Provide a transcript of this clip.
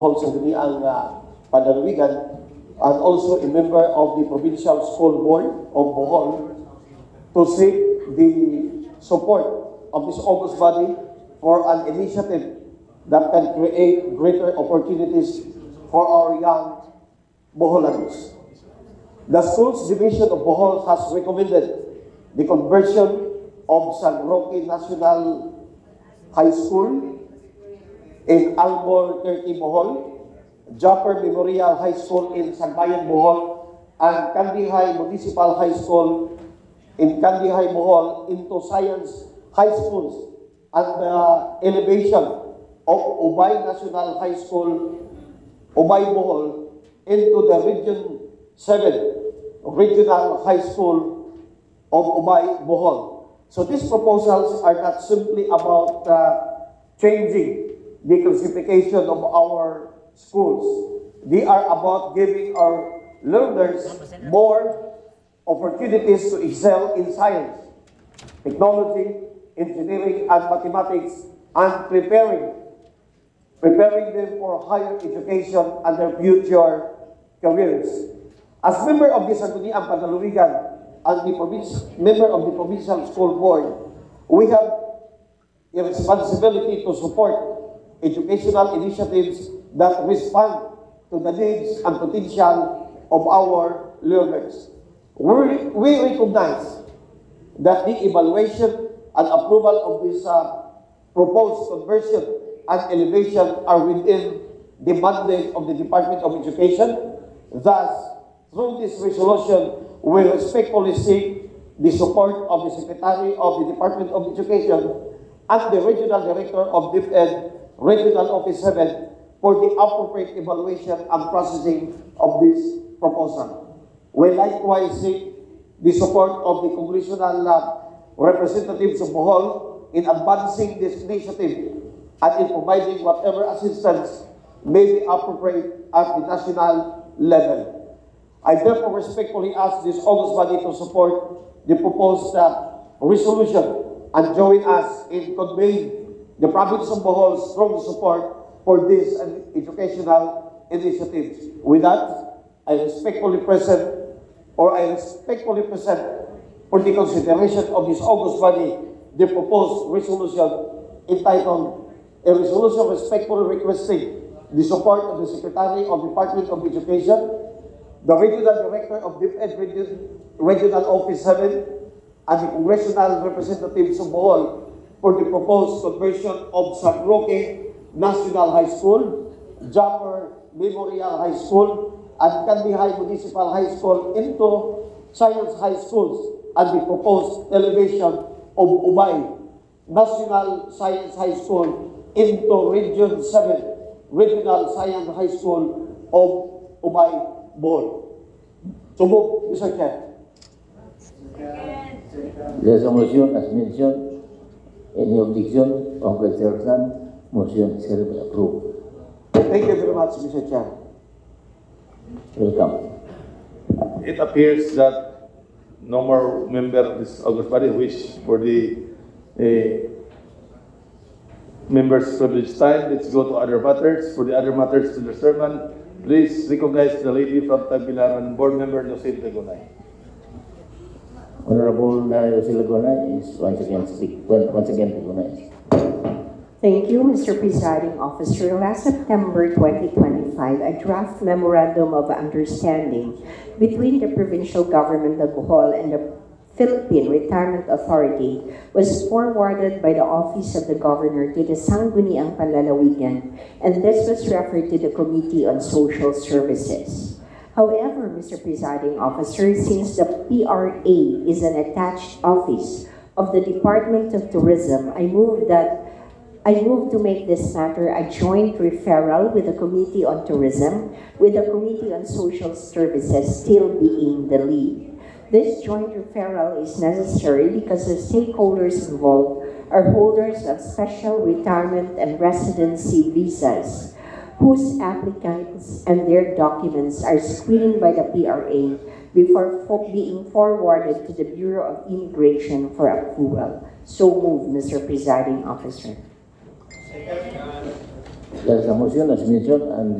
Sangguniang Panlalawigan, and also a member of the Provincial School Board of Bohol, to seek the support of this august body for an initiative that can create greater opportunities for our young Boholans. The Schools Division of Bohol has recommended the conversion of San Roque National High School in Albor, Turkey, Bohol, Japper Memorial High School in Sanbayan, Bohol, and Kandihay Municipal High School in Kandihay, Bohol into science high schools, and the elevation of Ubay National High School, Ubay, Bohol, into the Region 7 Regional High School of Ubay, Bohol. So these proposals are not simply about changing the classification of our schools. They are about giving our learners more opportunities to excel in science, technology, engineering, and mathematics, and preparing them for higher education and their future careers. As member of the Sangguniang Panlalawigan and member of the Provincial School Board, we have a responsibility to support educational initiatives that respond to the needs and potential of our learners. We recognize that the evaluation and approval of this proposed conversion and elevation are within the mandate of the Department of Education. Thus, through this resolution, we respectfully seek the support of the Secretary of the Department of Education and the Regional Director of DepEd Regional Office 7 for the appropriate evaluation and processing of this proposal. We likewise seek the support of the congressional representatives of Bohol in advancing this initiative and in providing whatever assistance may be appropriate at the national level. I therefore respectfully ask this august body to support the proposed resolution and join us in conveying the province of Bohol's strong support for this educational initiatives. With that, I respectfully present for the consideration of this august body the proposed resolution entitled "A Resolution Respectfully Requesting the Support of the Secretary of the Department of Education, the Regional Director of DepEd Regional Office 7, and the Congressional Representatives of Bohol for the proposed conversion of San Roque National High School, Japper Memorial High School, and Kandihay Municipal High School into science high schools, and the proposed elevation of Ubay National Science High School into Region 7 Regional Science High School of Ubay, Bohol. So move, Mr. Chair. There's a motion as mentioned. Any objection? Congratulations. Motion is approved. Thank you very much, Mr. Chair. Welcome. It appears that no more member of this august body wish for the members' privilege time. Let's go to other matters. For the other matters to the sermon, please recognize the lady from Tagbilaran, board member Jose Legonay. Honorable Jose Legonay is once again recognized. Thank you, Mr. Presiding Officer. Last September 2025, a draft Memorandum of Understanding between the Provincial Government of Bohol and the Philippine Retirement Authority was forwarded by the Office of the Governor to the Sangguniang Panlalawigan, and this was referred to the Committee on Social Services. However, Mr. Presiding Officer, since the PRA is an attached office of the Department of Tourism, I move to make this matter a joint referral with the Committee on Tourism, with the Committee on Social Services still being the lead. This joint referral is necessary because the stakeholders involved are holders of special retirement and residency visas, whose applicants and their documents are screened by the PRA before being forwarded to the Bureau of Immigration for approval. So move, Mr. Presiding Officer. There's a motion as mentioned and